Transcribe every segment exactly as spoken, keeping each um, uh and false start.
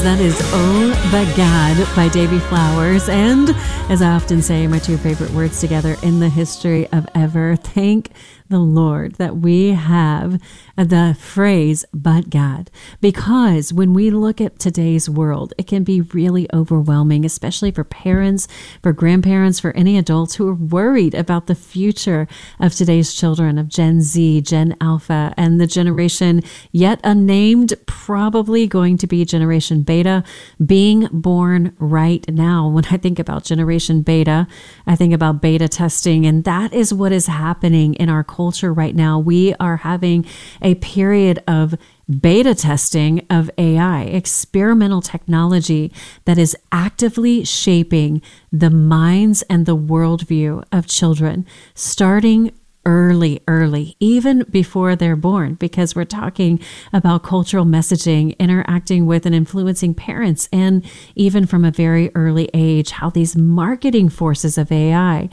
friends. That is Oh But God by Davy Flowers. And as I often say, my two favorite words together in the history of ever. Thank the Lord that we have the phrase, but God. Because when we look at today's world, it can be really overwhelming, especially for parents, for grandparents, for any adults who are worried about the future of today's children, of Gen Z, Gen Alpha, and the generation yet unnamed, probably going to be Generation Beta, being born right now. When I think about Generation Beta, I think about beta testing, and that is what is happening in our culture right now. We are having a period of beta testing of A I, experimental technology that is actively shaping the minds and the worldview of children, starting early, early, even before they're born, because we're talking about cultural messaging, interacting with and influencing parents, and even from a very early age, how these marketing forces of A I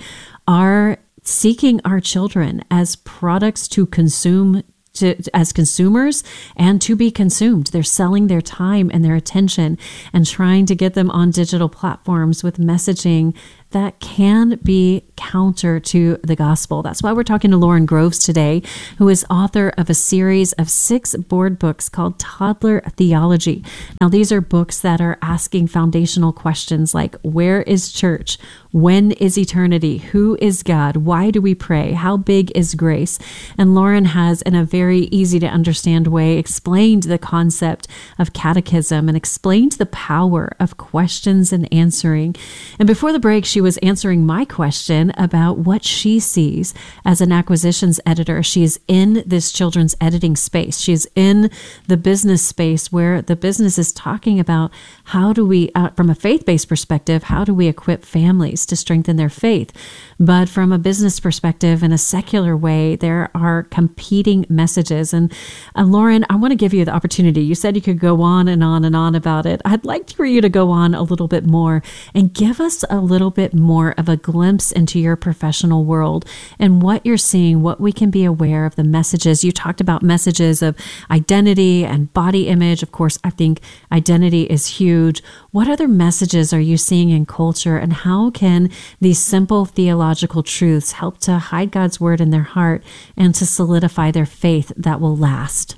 are seeking our children as products to consume, to, as consumers, and to be consumed. They're selling their time and their attention and trying to get them on digital platforms with messaging that can be counter to the gospel. That's why we're talking to Lauren Groves today, who is author of a series of six board books called Toddler Theology. Now, these are books that are asking foundational questions like, where is church? When is eternity? Who is God? Why do we pray? How big is grace? And Lauren has, in a very easy to understand way, explained the concept of catechism and explained the power of questions and answering. And before the break, she She was answering my question about what she sees as an acquisitions editor. She is in this children's editing space. She's in the business space where the business is talking about how do we, uh, from a faith-based perspective, how do we equip families to strengthen their faith? But from a business perspective, in a secular way, there are competing messages. And uh, Lauren, I want to give you the opportunity. You said you could go on and on and on about it. I'd like for you to go on a little bit more and give us a little bit more of a glimpse into your professional world and what you're seeing, what we can be aware of, the messages. You talked about messages of identity and body image. Of course, I think identity is huge. What other messages are you seeing in culture, and how can these simple theological truths help to hide God's word in their heart and to solidify their faith that will last?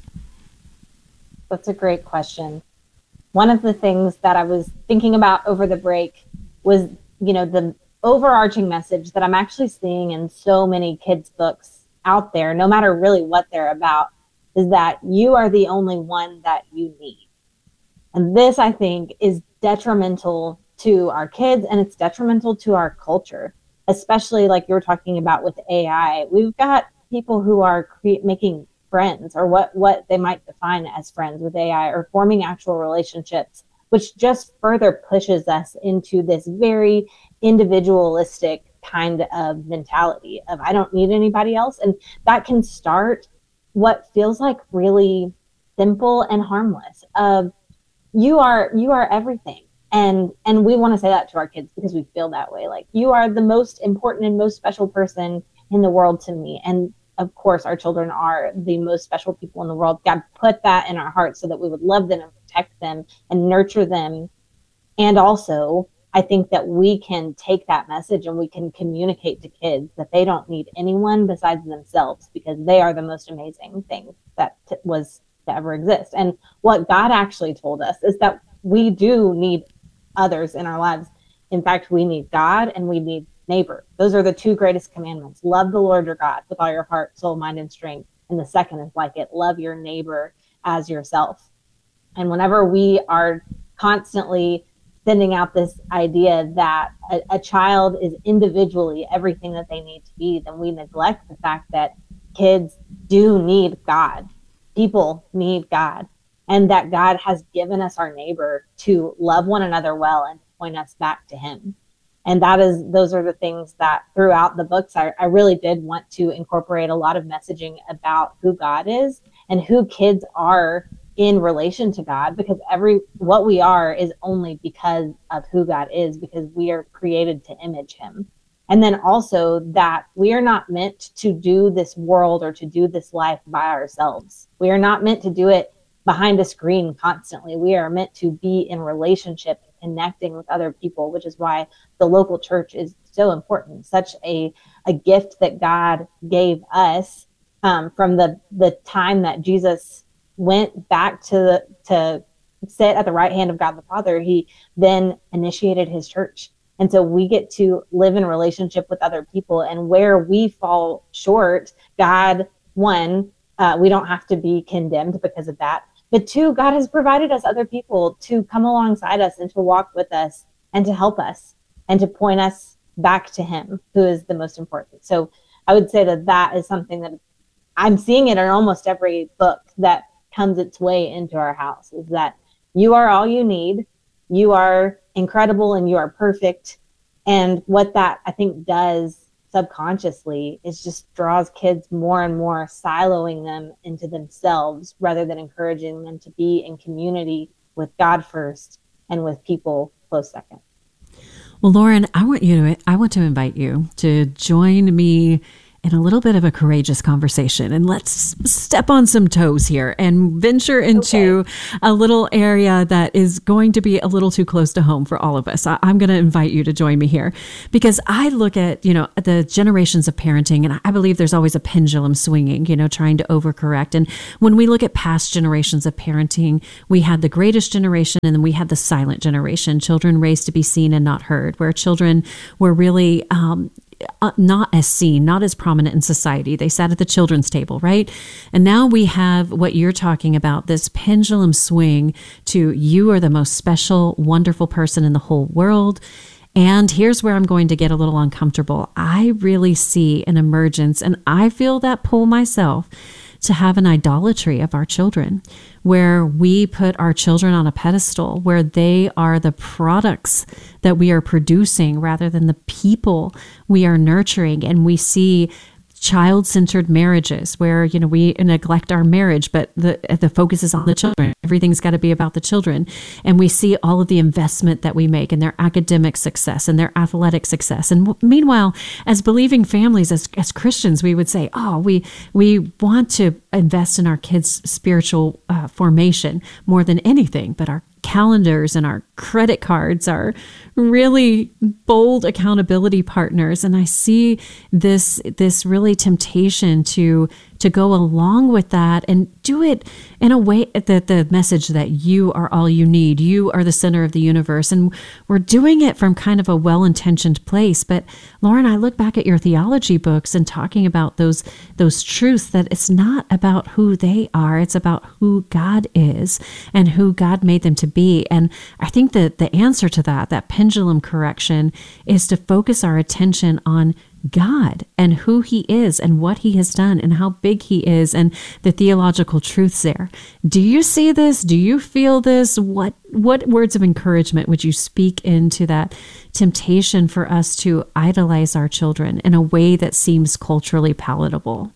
That's a great question. One of the things that I was thinking about over the break was, you know, the overarching message that I'm actually seeing in so many kids' books out there, no matter really what they're about, is that you are the only one that you need. And this, I think, is detrimental to our kids, and it's detrimental to our culture, especially like you were talking about with A I. We've got people who are cre- making friends, or what, what they might define as friends with A I, or forming actual relationships, which just further pushes us into this very individualistic kind of mentality of, I don't need anybody else. And that can start what feels like really simple and harmless of, you are, you are everything. And, and we want to say that to our kids because we feel that way. Like, you are the most important and most special person in the world to me. And of course, our children are the most special people in the world. God put that in our hearts so that we would love them and protect them and nurture them. And also, I think that we can take that message and we can communicate to kids that they don't need anyone besides themselves, because they are the most amazing thing that t- was to ever exist. And what God actually told us is that we do need others in our lives. In fact, we need God and we need neighbor. Those are the two greatest commandments. Love the Lord your God with all your heart, soul, mind, and strength. And the second is like it, love your neighbor as yourself. And whenever we are constantly sending out this idea that a, a child is individually everything that they need to be, then we neglect the fact that kids do need God. People need God. And that God has given us our neighbor to love one another well and point us back to him. And that is, those are the things that throughout the books, I, I really did want to incorporate a lot of messaging about who God is and who kids are in relation to God, because every, what we are is only because of who God is, because we are created to image him. And then also that we are not meant to do this world or to do this life by ourselves. We are not meant to do it behind a screen constantly. We are meant to be in relationship and connecting with other people, which is why the local church is so important. Such a, a gift that God gave us um, from the, the time that Jesus went back to the, to sit at the right hand of God the Father. He then initiated his church. And so we get to live in relationship with other people, and where we fall short, God, one, uh, we don't have to be condemned because of that. But two, God has provided us other people to come alongside us and to walk with us and to help us and to point us back to him, who is the most important. So I would say that that is something that I'm seeing it in almost every book that comes its way into our house, is that you are all you need. You are incredible and you are perfect. And what that, I think, does subconsciously is just draws kids more and more, siloing them into themselves rather than encouraging them to be in community with God first and with people close second. Well, Lauren, I want you to, I want to invite you to join me in a little bit of a courageous conversation, and let's step on some toes here and venture into okay. a little area that is going to be a little too close to home for all of us. I, I'm going to invite you to join me here, because I look at, you know, the generations of parenting, and I believe there's always a pendulum swinging, you know, trying to overcorrect. And when we look at past generations of parenting, we had the greatest generation, and then we had the silent generation, children raised to be seen and not heard, where children were really, um, Uh, not as seen, not as prominent in society. They sat at the children's table, right? And now we have what you're talking about, this pendulum swing to you are the most special, wonderful person in the whole world. And here's where I'm going to get a little uncomfortable. I really see an emergence, and I feel that pull myself, to have an idolatry of our children, where we put our children on a pedestal, where they are the products that we are producing rather than the people we are nurturing. And we see child-centered marriages where, you know, we neglect our marriage, but the the focus is on the children. Everything's got to be about the children. And we see all of the investment that we make in their academic success and their athletic success. And w- meanwhile, as believing families, as as Christians, we would say, oh, we we want to invest in our kids' spiritual uh, formation more than anything, but our calendars and our credit cards are really bold accountability partners. And I see this this really temptation to to go along with that and do it in a way that the message that you are all you need, you are the center of the universe. And we're doing it from kind of a well-intentioned place. But Lauren, I look back at your theology books and talking about those those truths, that it's not about who they are, it's about who God is and who God made them to be. And I think that the answer to that, that pendulum correction, is to focus our attention on God and who he is and what he has done and how big he is and the theological truths there. Do you see this? Do you feel this? What what words of encouragement would you speak into that temptation for us to idolize our children in a way that seems culturally palatable?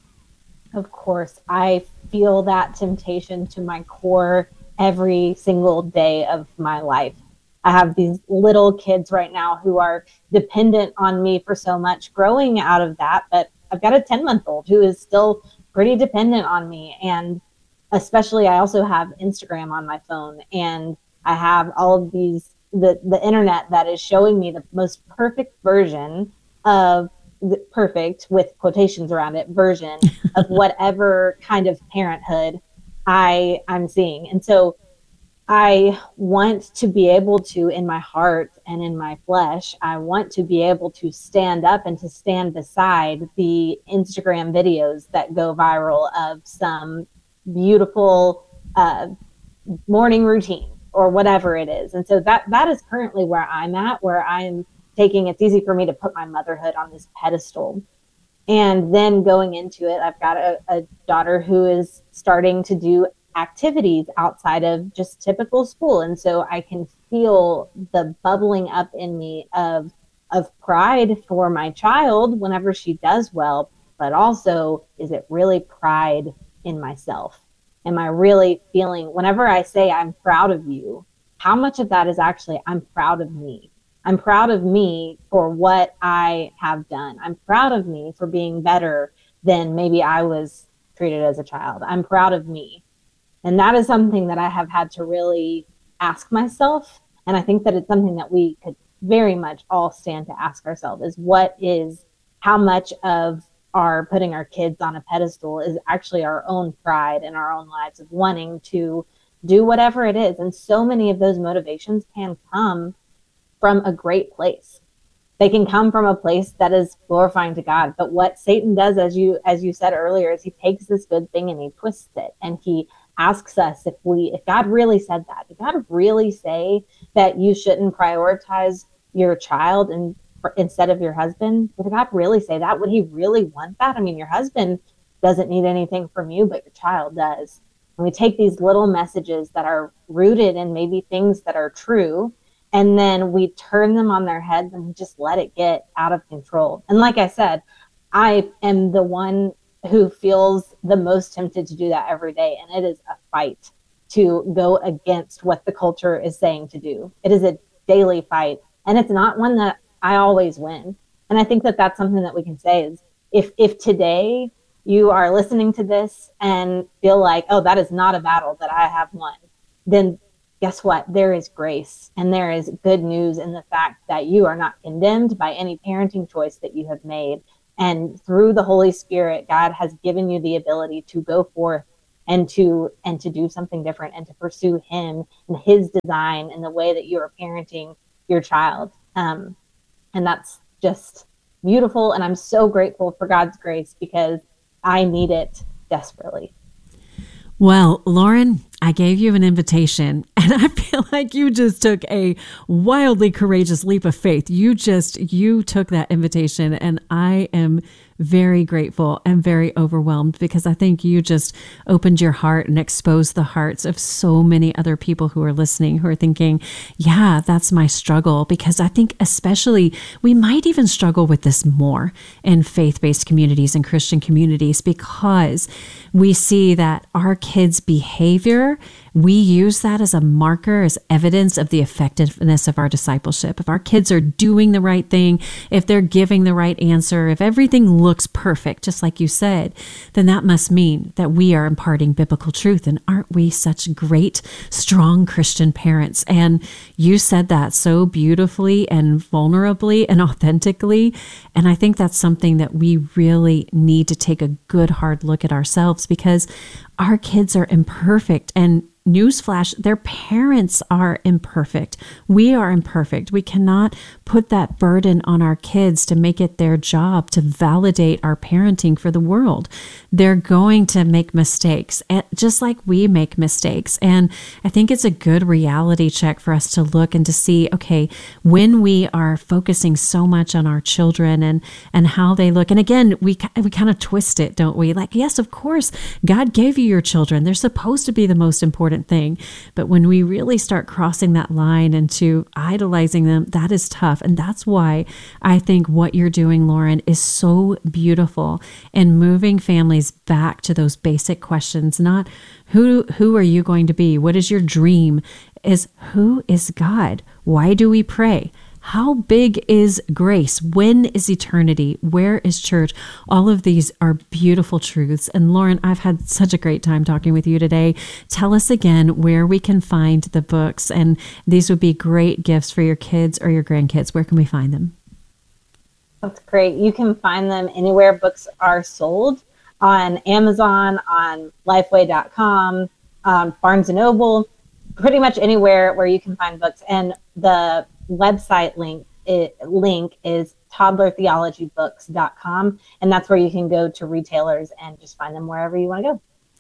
Of course, I feel that temptation to my core every single day of my life. I have these little kids right now who are dependent on me for so much, growing out of that. But I've got a ten-month-old who is still pretty dependent on me. And especially, I also have Instagram on my phone, and I have all of these, the, the internet that is showing me the most perfect version of the perfect, with quotations around it, version of whatever kind of parenthood I, I'm seeing. And so I want to be able to, in my heart and in my flesh, I want to be able to stand up and to stand beside the Instagram videos that go viral of some beautiful uh, morning routine or whatever it is. And so that that is currently where I'm at, where I'm taking, it's easy for me to put my motherhood on this pedestal. And then going into it, I've got a, a daughter who is starting to do activities outside of just typical school. And so I can feel the bubbling up in me of of pride for my child whenever she does well, but also, is it really pride in myself? Am I really feeling, whenever I say I'm proud of you, how much of that is actually I'm proud of me? I'm proud of me for what I have done. I'm proud of me for being better than maybe I was treated as a child. I'm proud of me. And that is something that I have had to really ask myself. And I think that it's something that we could very much all stand to ask ourselves is what is, how much of our putting our kids on a pedestal is actually our own pride in our own lives of wanting to do whatever it is. And so many of those motivations can come from a great place. They can come from a place that is glorifying to God. But what Satan does, as you as you said earlier, is he takes this good thing and he twists it, and he asks us if we if God really said that. Did God really say that you shouldn't prioritize your child and instead of your husband? Did God really say that? Would he really want that? I mean, your husband doesn't need anything from you, but your child does. And we take these little messages that are rooted in maybe things that are true, and then we turn them on their heads and we just let it get out of control. And like I said, I am the one who feels the most tempted to do that every day. And it is a fight to go against what the culture is saying to do. It is a daily fight. And it's not one that I always win. And I think that that's something that we can say is if, if today you are listening to this and feel like, oh, that is not a battle that I have won, then guess what? There is grace and there is good news in the fact that you are not condemned by any parenting choice that you have made. And through the Holy Spirit, God has given you the ability to go forth and to and to do something different and to pursue him and his design in the way that you are parenting your child. Um, and that's just beautiful. And I'm so grateful for God's grace because I need it desperately. Well, Lauren, I gave you an invitation and I feel like you just took a wildly courageous leap of faith. You just, you took that invitation and I am very grateful and very overwhelmed because I think you just opened your heart and exposed the hearts of so many other people who are listening, who are thinking, yeah, that's my struggle. Because I think especially we might even struggle with this more in faith-based communities and Christian communities because we see that our kids' behavior, we use that as a marker, as evidence of the effectiveness of our discipleship. If our kids are doing the right thing, if they're giving the right answer, if everything looks perfect, just like you said, then that must mean that we are imparting biblical truth. And aren't we such great, strong Christian parents? And you said that so beautifully and vulnerably and authentically. And I think that's something that we really need to take a good hard look at ourselves because our kids are imperfect. And newsflash, their parents are imperfect. We are imperfect. We cannot put that burden on our kids to make it their job to validate our parenting for the world. They're going to make mistakes, just like we make mistakes. And I think it's a good reality check for us to look and to see, okay, when we are focusing so much on our children and, and how they look, and again, we, we kind of twist it, don't we? Like, yes, of course, God gave you your children. They're supposed to be the most important thing. But when we really start crossing that line into idolizing them, that is tough. And that's why I think what you're doing, Lauren, is so beautiful and moving families back to those basic questions, not who, who are you going to be? What is your dream? Is who is God? Why do we pray? How big is grace? When is eternity? Where is church? All of these are beautiful truths. And Lauren, I've had such a great time talking with you today. Tell us again where we can find the books. And these would be great gifts for your kids or your grandkids. Where can we find them? That's great. You can find them anywhere books are sold, on Amazon, on Lifeway dot com, um, Barnes and Noble, pretty much anywhere where you can find books. And the website link it, link is toddler theology books dot com, and that's where you can go to retailers and just find them wherever you want to go.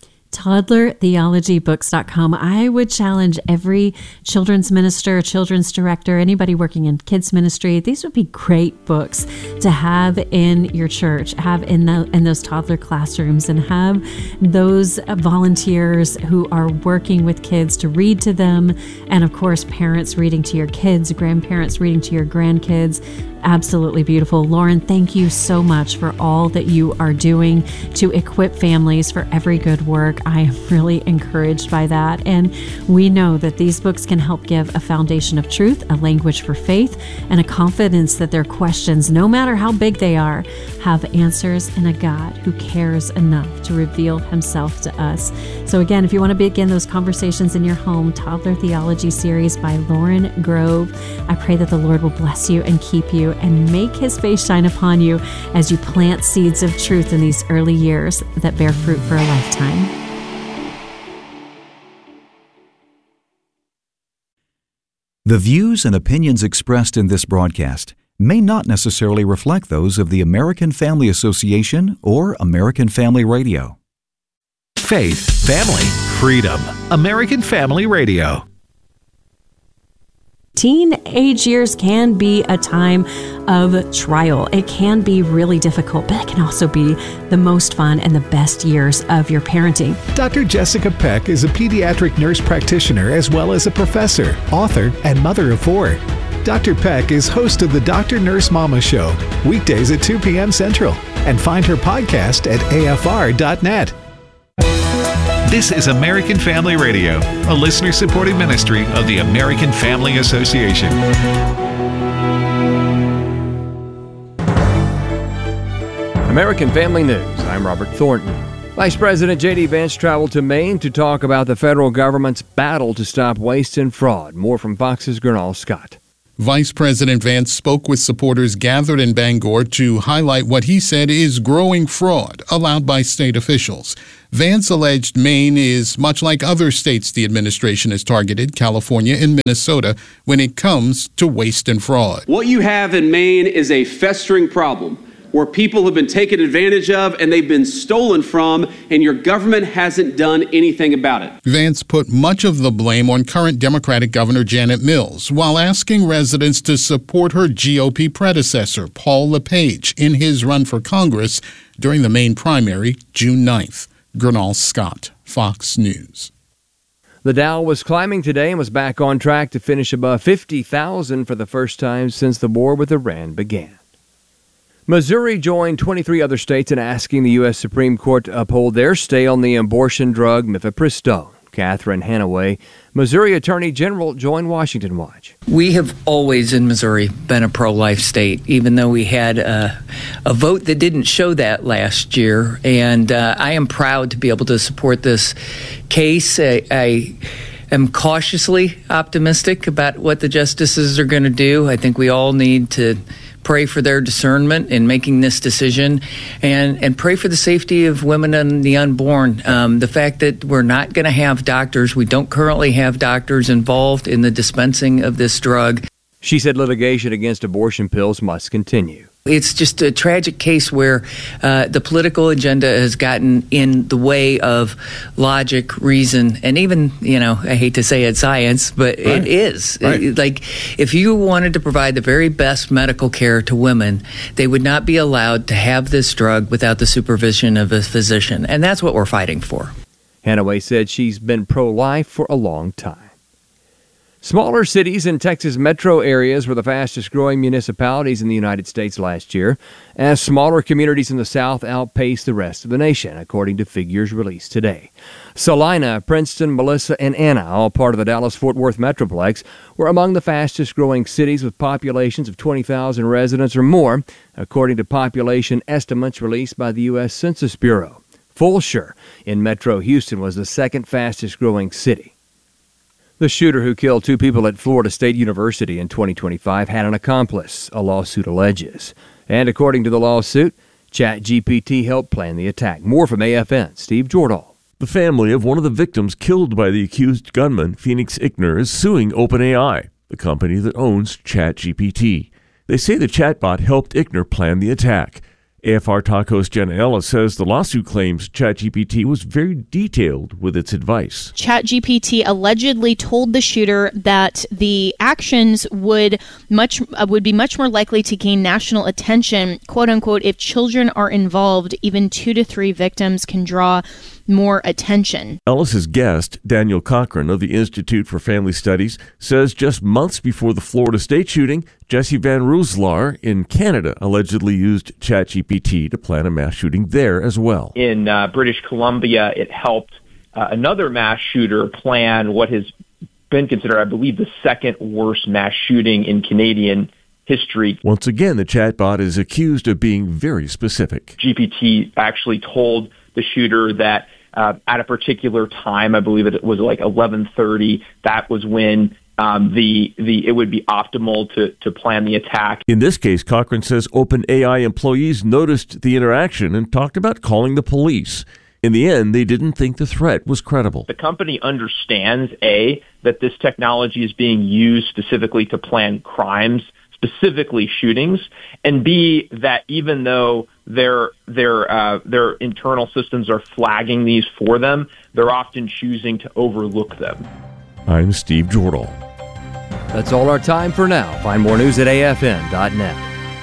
toddler theology books dot com. I would challenge every children's minister, children's director, anybody working in kids ministry. These would be great books to have in your church, have in the in those toddler classrooms, and have those volunteers who are working with kids to read to them. And of course, parents reading to your kids, grandparents reading to your grandkids. absolutely beautiful. Lauren, thank you so much for all that you are doing to equip families for every good work. I am really encouraged by that. And we know that these books can help give a foundation of truth, a language for faith, and a confidence that their questions, no matter how big they are, have answers in a God who cares enough to reveal himself to us. So again, if you want to begin those conversations in your home, Toddler Theology series by Lauren Grove, I pray that the Lord will bless you and keep you and make his face shine upon you as you plant seeds of truth in these early years that bear fruit for a lifetime. The views and opinions expressed in this broadcast may not necessarily reflect those of the American Family Association or American Family Radio. Faith, family, freedom. American Family Radio. Teenage years can be a time of trial. It can be really difficult, but it can also be the most fun and the best years of your parenting. Doctor Jessica Peck is a pediatric nurse practitioner as well as a professor, author, and mother of four. Doctor Peck is host of the Doctor Nurse Mama Show, weekdays at two p.m. Central, and find her podcast at A F R dot net. This is American Family Radio, a listener-supported ministry of the American Family Association. American Family News. I'm Robert Thornton. Vice President J D. Vance traveled to Maine to talk about the federal government's battle to stop waste and fraud. More from Fox's Gernal Scott. Vice President Vance spoke with supporters gathered in Bangor to highlight what he said is growing fraud allowed by state officials. Vance alleged Maine is much like other states the administration has targeted, California and Minnesota, when it comes to waste and fraud. What you have in Maine is a festering problem where people have been taken advantage of and they've been stolen from, and your government hasn't done anything about it. Vance put much of the blame on current Democratic Governor Janet Mills, while asking residents to support her G O P predecessor, Paul LePage, in his run for Congress during the Maine primary, June ninth. Gernal Scott, Fox News. The Dow was climbing today and was back on track to finish above fifty thousand for the first time since the war with Iran began. Missouri joined twenty-three other states in asking the U S Supreme Court to uphold their stay on the abortion drug mifepristone. Catherine Hanaway, Missouri Attorney General, joined Washington Watch. We have always in Missouri been a pro-life state, even though we had a, a vote that didn't show that last year. And uh, I am proud to be able to support this case. I, I am cautiously optimistic about what the justices are going to do. I think we all need to pray for their discernment in making this decision, and, and pray for the safety of women and the unborn. Um, the fact that we're not going to have doctors, we don't currently have doctors involved in the dispensing of this drug. She said litigation against abortion pills must continue. It's just a tragic case where uh, the political agenda has gotten in the way of logic, reason, and even, you know, I hate to say it, science, but right. it is. Right. It, like, if you wanted to provide the very best medical care to women, they would not be allowed to have this drug without the supervision of a physician. And that's what we're fighting for. Hanaway said she's been pro-life for a long time. Smaller cities in Texas metro areas were the fastest growing municipalities in the United States last year, as smaller communities in the South outpaced the rest of the nation, according to figures released today. Salina, Princeton, Melissa, and Anna, all part of the Dallas-Fort Worth Metroplex, were among the fastest growing cities with populations of twenty thousand residents or more, according to population estimates released by the U S Census Bureau. Fulshear in Metro Houston was the second fastest growing city. The shooter who killed two people at Florida State University in twenty twenty-five had an accomplice, a lawsuit alleges. And according to the lawsuit, ChatGPT helped plan the attack. More from A F N, Steve Jordahl. The family of one of the victims killed by the accused gunman, Phoenix Ichner, is suing OpenAI, the company that owns ChatGPT. They say the chatbot helped Ichner plan the attack. A F R Talk host Jenna Ellis says the lawsuit claims ChatGPT was very detailed with its advice. ChatGPT allegedly told the shooter that the actions would much uh, would be much more likely to gain national attention, quote unquote, if children are involved. Even two to three victims can draw more attention. Ellis's guest, Daniel Cochran of the Institute for Family Studies, says just months before the Florida State shooting, Jesse Van Rooslaar in Canada allegedly used ChatGPT to plan a mass shooting there as well. In uh, British Columbia, it helped uh, another mass shooter plan what has been considered, I believe, the second worst mass shooting in Canadian history. Once again, the chatbot is accused of being very specific. G P T actually told the shooter that uh, at a particular time, I believe it was like eleven thirty, that was when um, the the it would be optimal to, to plan the attack. In this case, Cochran says OpenAI employees noticed the interaction and talked about calling the police. In the end, they didn't think the threat was credible. The company understands, A, that this technology is being used specifically to plan crimes, specifically shootings, and B, that even though their their uh, their internal systems are flagging these for them, they're often choosing to overlook them. I'm Steve Jordal. That's all our time for now. Find more news at A F N dot net.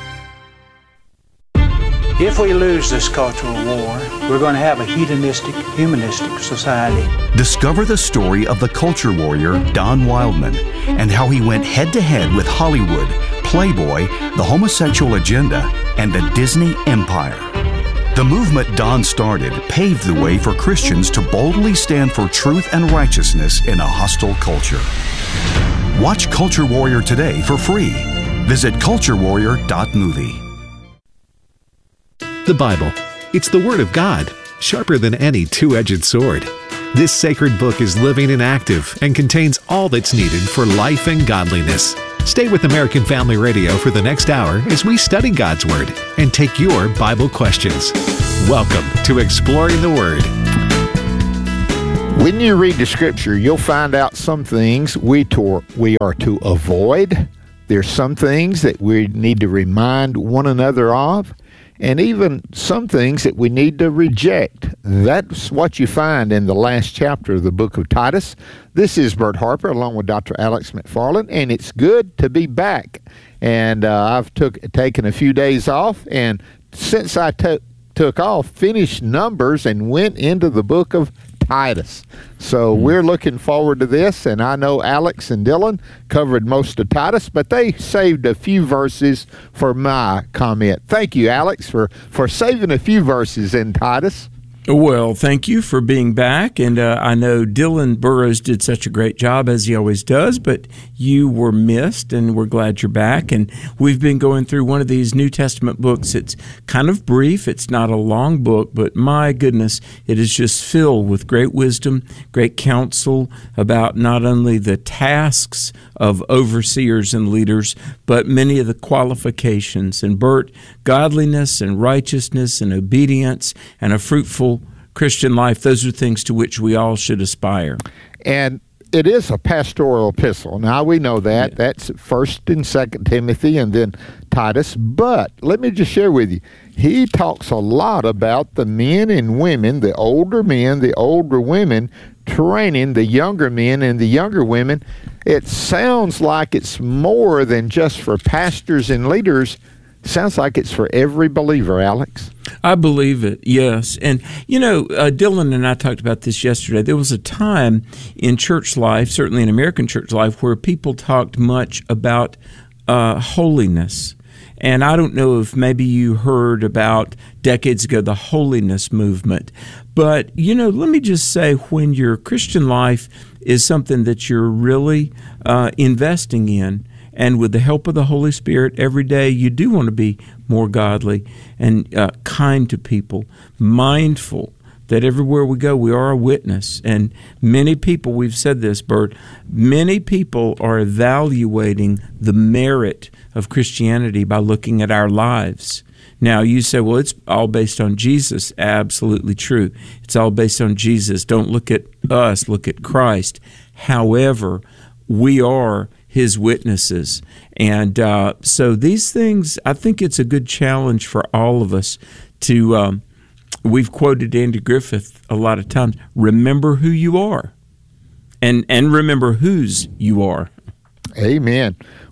If we lose this cultural war, we're going to have a hedonistic, humanistic society. Discover the story of the culture warrior Don Wildman and how he went head-to-head with Hollywood, Playboy, the homosexual agenda, and the Disney empire. The movement Don started paved the way for Christians to boldly stand for truth and righteousness in a hostile culture. Watch Culture Warrior today for free. Visit culture warrior dot movie. The Bible. It's the Word of God, sharper than any two-edged sword. This sacred book is living and active and contains all that's needed for life and godliness. Stay with American Family Radio for the next hour as we study God's Word and take your Bible questions. Welcome to Exploring the Word. When you read the Scripture, you'll find out some things we, to, we are to avoid. There's some things that we need to remind one another of, and even some things that we need to reject. That's what you find in the last chapter of the book of Titus. This is Bert Harper along with Doctor Alex McFarland, and it's good to be back. And uh, I've took taken a few days off, and since I took took off, finished Numbers and went into the book of Titus. So mm-hmm. we're looking forward to this, and I know Alex and Dylan covered most of Titus, but they saved a few verses for my comment. Thank you, Alex, for, for saving a few verses in Titus. Well, thank you for being back, and uh, I know Dylan Burrows did such a great job, as he always does, but you were missed, and we're glad you're back, and we've been going through one of these New Testament books. It's kind of brief. It's not a long book, but my goodness, it is just filled with great wisdom, great counsel about not only the tasks of overseers and leaders, but many of the qualifications. And Bert, godliness and righteousness and obedience and a fruitful Christian life, those are things to which we all should aspire. And it is a pastoral epistle. Now, we know that. Yeah. That's First and Second Timothy and then Titus. But let me just share with you, he talks a lot about the men and women, the older men, the older women, training the younger men and the younger women. It sounds like it's more than just for pastors and leaders. Sounds like it's for every believer, Alex. I believe it, yes. And, you know, uh, Dylan and I talked about this yesterday. There was a time in church life, certainly in American church life, where people talked much about uh, holiness. And I don't know if maybe you heard about decades ago the holiness movement. But, you know, let me just say, when your Christian life is something that you're really uh, investing in, and with the help of the Holy Spirit every day, you do want to be more godly and uh, kind to people, mindful that everywhere we go, we are a witness. And many people, we've said this, Bert, many people are evaluating the merit of Christianity by looking at our lives. Now, you say, well, it's all based on Jesus. Absolutely true. It's all based on Jesus. Don't look at us, look at Christ. However, we are His witnesses. And uh, so these things, I think it's a good challenge for all of us to, um, we've quoted Andy Griffith a lot of times, remember who you are and, and remember whose you are. Amen.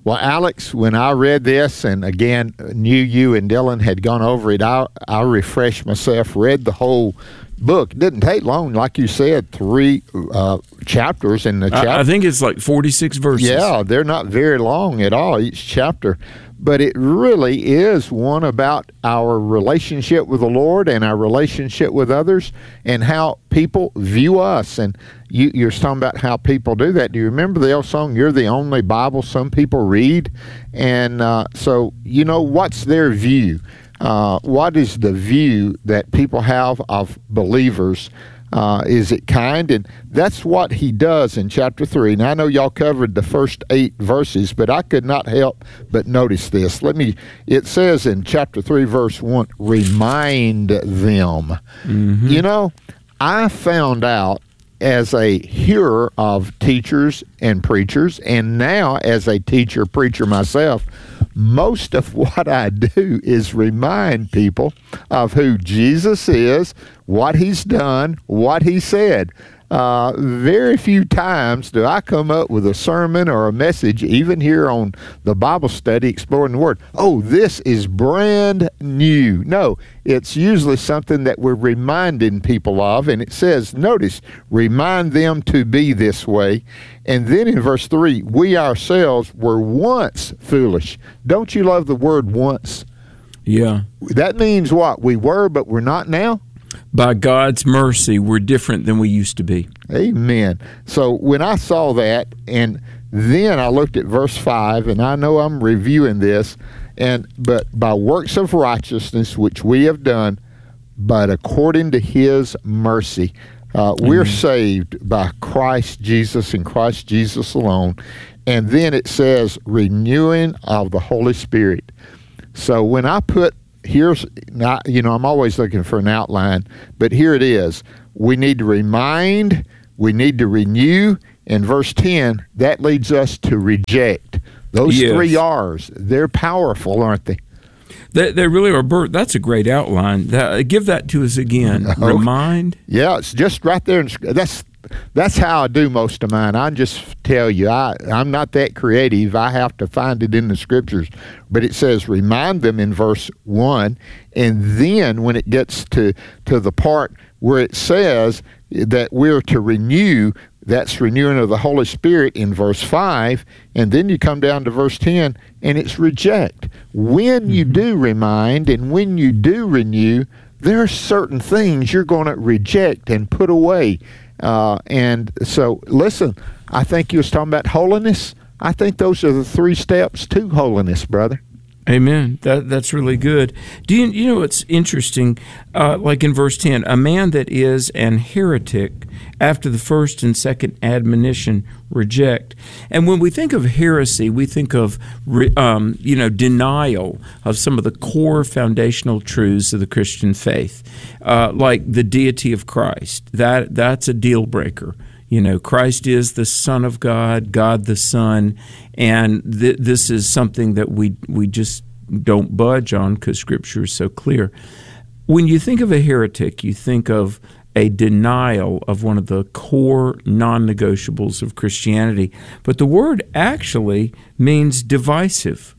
Well, Alex, when I read this, and again, knew you and Dylan had gone over it, I, I refreshed myself, read the whole book. It didn't take long, like you said, three uh, chapters in the chapter. I, I think it's like forty-six verses. Yeah, they're not very long at all, each chapter. But it really is one about our relationship with the Lord and our relationship with others and how people view us. And you, you're talking about how people do that. Do you remember the old song, You're the Only Bible Some People Read? And uh, so, you know, what's their view? Uh, what is the view that people have of believers? Uh, is it kind? And that's what he does in chapter three. Now, I know y'all covered the first eight verses, but I could not help but notice this. Let me, it says in chapter three, verse one, remind them. Mm-hmm. You know, I found out as a hearer of teachers and preachers, and now as a teacher, preacher myself, most of what I do is remind people of who Jesus is, what he's done, what he said. Uh, very few times do I come up with a sermon or a message, even here on the Bible study, Exploring the Word. Oh, this is brand new. No, it's usually something that we're reminding people of, and it says, notice, remind them to be this way. And then in verse three, we ourselves were once foolish. Don't you love the word once? Yeah. That means what? We were, but we're not now? By God's mercy, we're different than we used to be. Amen. So when I saw that, and then I looked at verse five, and I know I'm reviewing this, and but by works of righteousness which we have done, but according to his mercy. Uh, we're saved by Christ Jesus and Christ Jesus alone. And then it says renewing of the Holy Spirit. So when I put Here's not, you know, I'm always looking for an outline, but here it is. We need to remind, we need to renew, and verse ten, that leads us to reject. Those yes. three R's, they're powerful, aren't they? They, they really are, Bert. That's a great outline. That, give that to us again. Okay. Remind. Yeah, it's just right there. In, that's That's how I do most of mine. I just tell you, I, I'm not that creative. I have to find it in the scriptures. But it says, remind them in verse one. And then when it gets to, to the part where it says that we're to renew, that's renewing of the Holy Spirit in verse five. And then you come down to verse ten, and it's reject. When you do remind and when you do renew, there are certain things you're going to reject and put away. Uh, and so, listen, I think you was talking about holiness. I think those are the three steps to holiness, brother. Amen. That that's really good. Do you you know what's interesting? Uh, like in verse ten, a man that is an heretic after the first and second admonition reject. And when we think of heresy, we think of um, you know denial of some of the core foundational truths of the Christian faith, uh, like the deity of Christ. That that's a deal breaker. You know, Christ is the Son of God, God the Son, and th- this is something that we we just don't budge on because Scripture is so clear. When you think of a heretic, you think of a denial of one of the core non-negotiables of Christianity. But the word actually means divisive.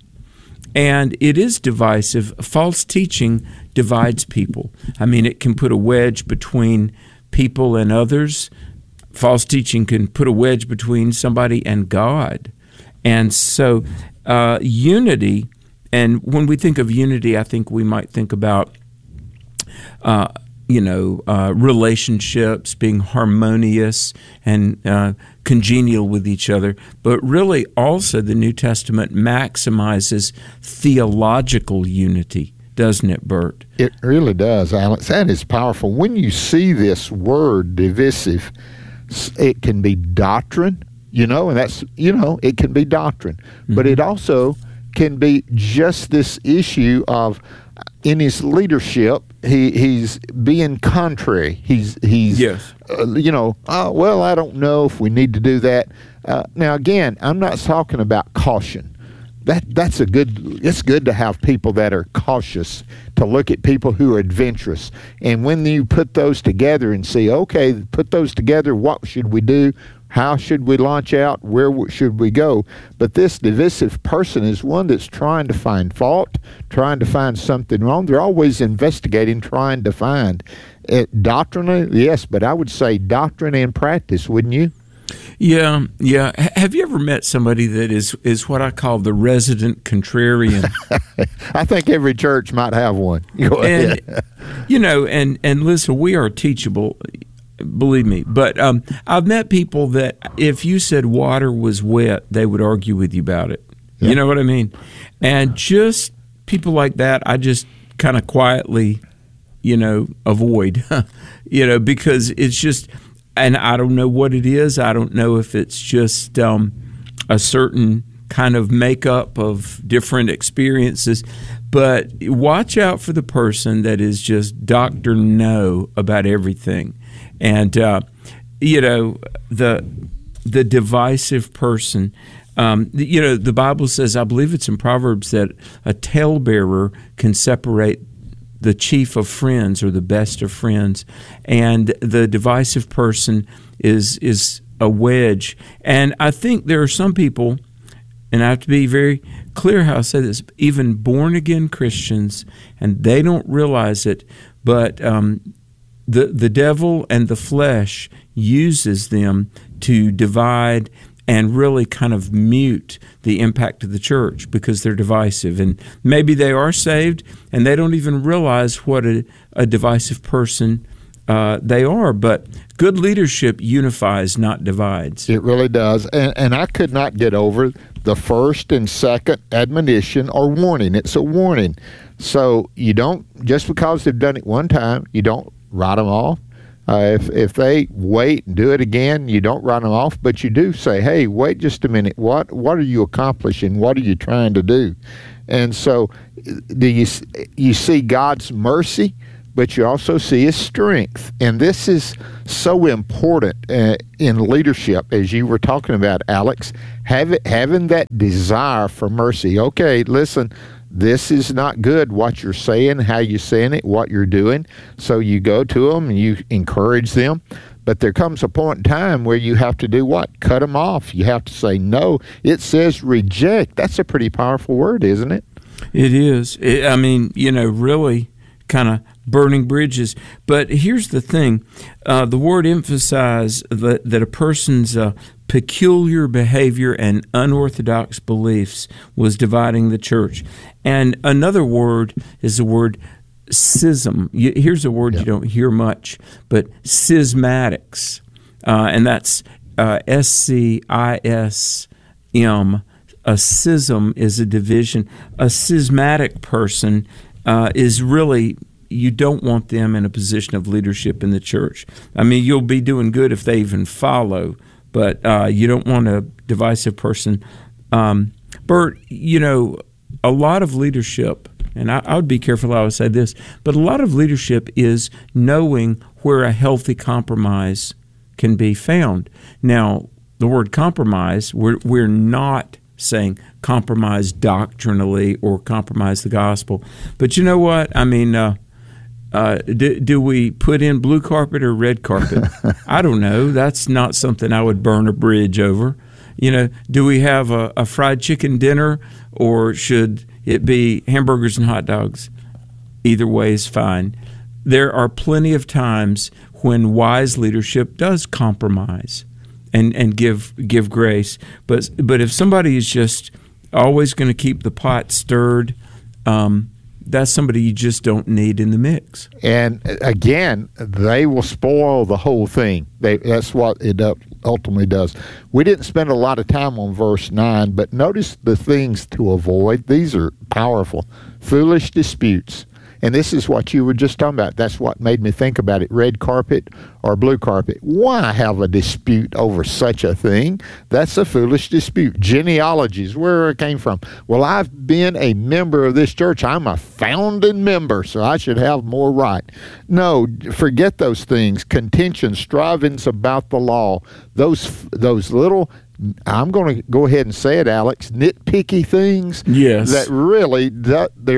And it is divisive. False teaching divides people. I mean, it can put a wedge between people and others. False teaching can put a wedge between somebody and God. And so uh, unity, and when we think of unity, I think we might think about, uh, you know, uh, relationships being harmonious and uh, congenial with each other. But really also the New Testament maximizes theological unity, doesn't it, Bert? It really does, Alex. That is powerful. When you see this word divisive, it can be doctrine, you know, and that's, you know, it can be doctrine. Mm-hmm. But it also can be just this issue of, in his leadership, he he's being contrary. He's, he's yes. uh, you know, oh, well, I don't know if we need to do that. Uh, now, again, I'm not talking about caution. That that's a good. It's good to have people that are cautious, to look at people who are adventurous. And when you put those together and see, okay, put those together, what should we do? How should we launch out? Where w- should we go? But this divisive person is one that's trying to find fault, trying to find something wrong. They're always investigating, trying to find. It, doctrinally, yes, but I would say doctrine and practice, wouldn't you? Yeah, yeah. H- have you ever met somebody that is, is what I call the resident contrarian? I think every church might have one. Go and, ahead. You know, and, and listen, we are teachable, believe me. But um, I've met people that if you said water was wet, they would argue with you about it. Yeah. You know what I mean? And just people like that, I just kind of quietly, you know, avoid, you know, because it's just, and I don't know what it is. I don't know if it's just um, a certain kind of makeup of different experiences. But watch out for the person that is just Doctor No about everything. And, uh, you know, the the divisive person, um, you know, the Bible says, I believe it's in Proverbs, that a talebearer can separate the chief of friends or the best of friends. And the divisive person is is a wedge. And I think there are some people, and I have to be very clear how I say this, even born-again Christians, and they don't realize it, but um, the the devil and the flesh uses them to divide and really kind of mute the impact of the church because they're divisive. And maybe they are saved, and they don't even realize what a, a divisive person uh, they are. But good leadership unifies, not divides. It really does. And, and I could not get over the first and second admonition or warning. It's a warning. So you don't, just because they've done it one time, you don't write them off. Uh, if if they wait and do it again, you don't write them off, but you do say, hey, wait just a minute. What what are you accomplishing? What are you trying to do? And so do you, you see God's mercy, but you also see His strength. And this is so important uh, in leadership, as you were talking about, Alex, have it, having that desire for mercy. Okay, listen, this is not good, what you're saying, how you're saying it, what you're doing. So you go to them and you encourage them. But there comes a point in time where you have to do what? Cut them off. You have to say no. It says reject. That's a pretty powerful word, isn't it? It is. It, I mean, you know, really kind of burning bridges. But here's the thing. Uh, the word emphasizes that, that a person's uh, peculiar behavior and unorthodox beliefs was dividing the church. And another word is the word schism. You, here's a word yeah. you don't hear much, but schismatics. Uh, and that's uh, S C I S M. A schism is a division. A schismatic person uh, is really, you don't want them in a position of leadership in the church. I mean, you'll be doing good if they even follow, but uh, you don't want a divisive person. Um, Bert, you know, a lot of leadership, and I, I would be careful how I would say this, but a lot of leadership is knowing where a healthy compromise can be found. Now, the word compromise, we're, we're not saying compromise doctrinally or compromise the gospel. But you know what? I mean, uh, uh, do, do we put in blue carpet or red carpet? I don't know. That's not something I would burn a bridge over. You know, do we have a, a fried chicken dinner, or should it be hamburgers and hot dogs? Either way is fine. There are plenty of times when wise leadership does compromise and, and give give grace. But but if somebody is just always going to keep the pot stirred, um, that's somebody you just don't need in the mix. And again, they will spoil the whole thing. They, that's what it ultimately does. We didn't spend a lot of time on verse nine, but notice the things to avoid. These are powerful. Foolish disputes. And this is what you were just talking about. That's what made me think about it, red carpet or blue carpet. Why have a dispute over such a thing? That's a foolish dispute. Genealogies, where it came from. Well, I've been a member of this church. I'm a founding member, so I should have more right. No, forget those things. Contention, strivings about the law. Those, those little... I'm going to go ahead and say it, Alex, nitpicky things. Yes. That really, that they're...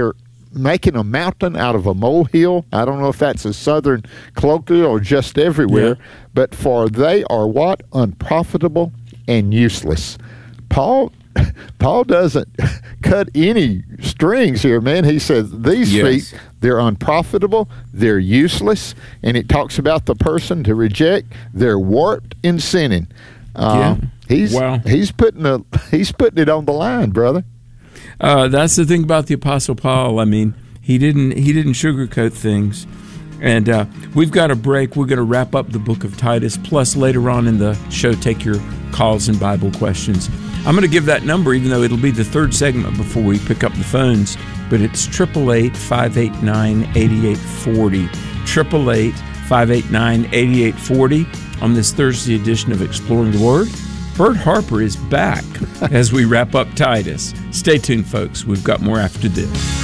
making a mountain out of a molehill. I don't know if that's a southern colloquial or just everywhere, yeah. but for they are what? Unprofitable and useless. Paul Paul doesn't cut any strings here, man. He says these yes. feet, they're unprofitable, they're useless, and it talks about the person to reject. They're warped and sinning. Uh, yeah. He's wow. he's putting a he's putting it on the line, brother. Uh, that's the thing about the Apostle Paul. I mean, he didn't he didn't sugarcoat things. And uh, we've got a break. We're going to wrap up the book of Titus. Plus, later on in the show, take your calls and Bible questions. I'm going to give that number, even though it'll be the third segment before we pick up the phones. But it's eight eight eight, five eight nine, eight eight four zero. eight eight eight, five eight nine, eight eight four zero on this Thursday edition of Exploring the Word. Bert Harper is back as we wrap up Titus. Stay tuned, folks. We've got more after this.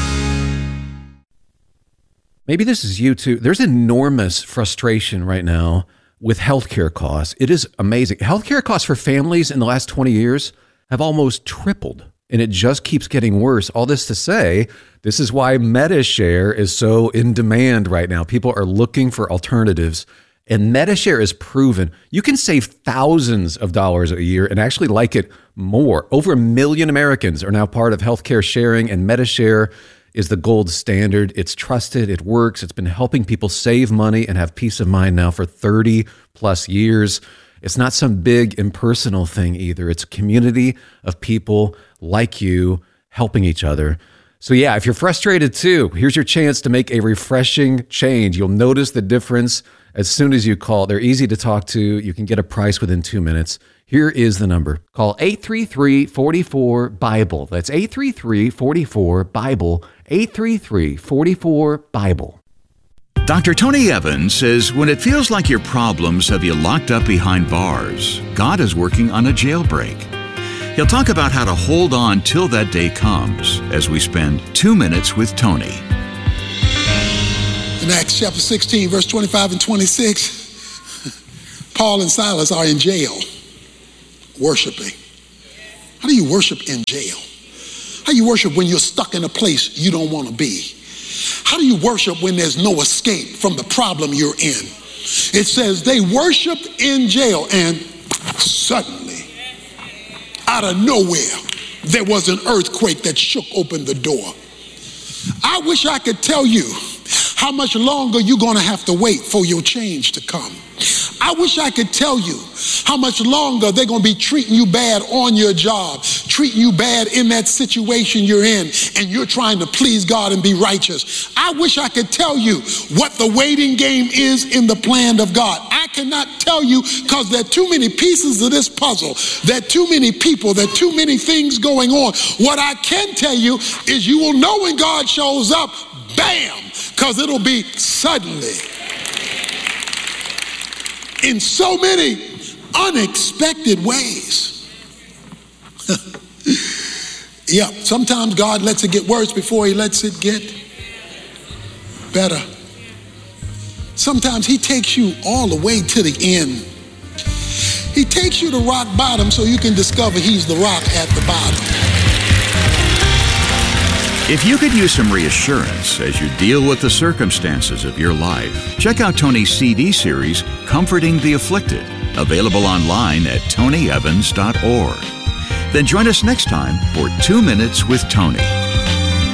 Maybe this is you too. There's enormous frustration right now with healthcare costs. It is amazing. Healthcare costs for families in the last twenty years have almost tripled, and it just keeps getting worse. All this to say, this is why Medi-Share is so in demand right now. People are looking for alternatives, and Medi-Share is proven. You can save thousands of dollars a year and actually like it more. Over a million Americans are now part of healthcare sharing, and Medi-Share is the gold standard. It's trusted, it works. It's been helping people save money and have peace of mind now for thirty plus years. It's not some big impersonal thing either. It's a community of people like you helping each other. So yeah, if you're frustrated too, here's your chance to make a refreshing change. You'll notice the difference as soon as you call. They're easy to talk to. You can get a price within two minutes. Here is the number. Call eight three three, four four, BIBLE. That's eight three three, four four, BIBLE. eight three three, four four, BIBLE. Doctor Tony Evans says when it feels like your problems have you locked up behind bars, God is working on a jailbreak. He'll talk about how to hold on till that day comes as we spend two minutes with Tony. In Acts chapter sixteen, verse twenty-five and twenty-six, Paul and Silas are in jail worshiping. How do you worship in jail? How do you worship when you're stuck in a place you don't want to be? How do you worship when there's no escape from the problem you're in? It says they worshiped in jail, and suddenly, out of nowhere, there was an earthquake that shook open the door. I wish I could tell you how much longer you're going to have to wait for your change to come. I wish I could tell you how much longer they're going to be treating you bad on your job, treating you bad in that situation you're in, and you're trying to please God and be righteous. I wish I could tell you what the waiting game is in the plan of God. I cannot tell you because there are too many pieces of this puzzle. There are too many people. There are too many things going on. What I can tell you is you will know when God shows up, bam, because it'll be suddenly. In so many unexpected ways. Yeah, sometimes God lets it get worse before he lets it get better. Sometimes he takes you all the way to the end. He takes you to rock bottom so you can discover he's the rock at the bottom. If you could use some reassurance as you deal with the circumstances of your life, check out Tony's C D series, Comforting the Afflicted, available online at tony evans dot org. Then join us next time for Two Minutes with Tony.